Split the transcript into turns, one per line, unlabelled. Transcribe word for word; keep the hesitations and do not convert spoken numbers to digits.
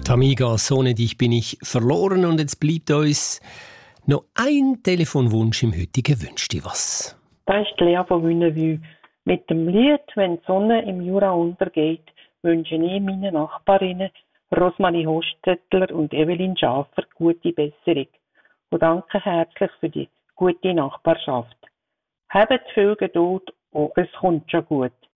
Tamigos, ohne dich bin ich verloren. Und jetzt bleibt uns noch ein Telefonwunsch im heutigen «Wünsch dir was».
Das ist Lea von Wünnewü. Mit dem Lied «Wenn die Sonne im Jura untergeht» wünsche ich meinen Nachbarinnen Rosmarie Hostetler und Evelyn Schafer gute Besserung. Und danke herzlich für die gute Nachbarschaft. Habt viel Geduld und es kommt schon gut.